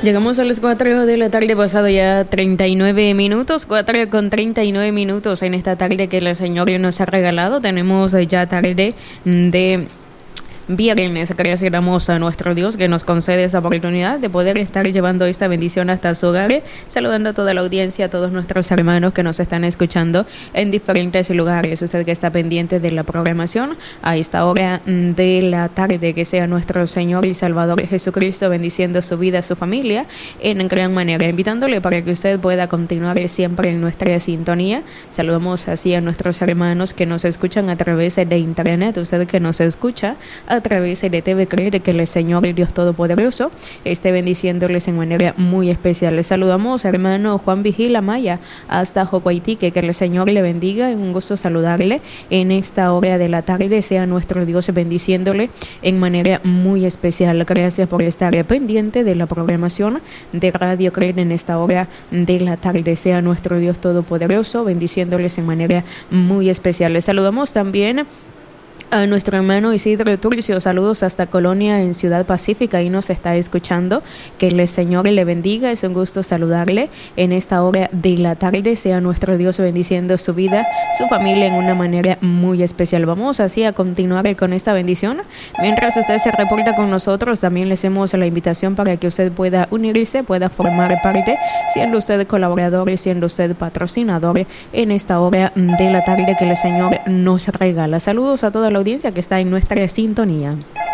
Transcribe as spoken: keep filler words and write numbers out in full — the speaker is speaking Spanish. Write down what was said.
Llegamos a las cuatro de la tarde, pasado ya treinta y nueve minutos, cuatro con treinta y nueve minutos en esta tarde que el Señor nos ha regalado. Tenemos ya tarde de viernes. Gracias damos a nuestro Dios que nos concede esta oportunidad de poder estar llevando esta bendición hasta su hogar, saludando a toda la audiencia, a todos nuestros hermanos que nos están escuchando en diferentes lugares. Usted que está pendiente de la programación a esta hora de la tarde, que sea nuestro Señor y Salvador Jesucristo bendiciendo su vida, su familia en gran manera, invitándole para que usted pueda continuar siempre en nuestra sintonía. Saludamos así a nuestros hermanos que nos escuchan a través de internet, usted que nos escucha a través de T V Creer, que el Señor y Dios Todopoderoso esté bendiciéndoles en manera muy especial. Les saludamos, hermano Juan Vigila Maya, hasta Jocoaitique, que el Señor le bendiga. Es un gusto saludarle en esta hora de la tarde. Sea nuestro Dios bendiciéndole en manera muy especial. Gracias por estar pendiente de la programación de Radio Creer en esta hora de la tarde. Sea nuestro Dios Todopoderoso bendiciéndoles en manera muy especial. Les saludamos también a nuestro hermano Isidro Turcio, saludos hasta Colonia en Ciudad Pacífica, y nos está escuchando. Que el Señor le bendiga, es un gusto saludarle en esta hora de la tarde. Sea nuestro Dios bendiciendo su vida, su familia en una manera muy especial. Vamos así a continuar con esta bendición. Mientras usted se reporta con nosotros, también le hacemos la invitación para que usted pueda unirse, pueda formar parte, siendo usted colaborador y siendo usted patrocinador en esta hora de la tarde que el Señor nos regala. Saludos a toda la audiencia que está en nuestra sintonía.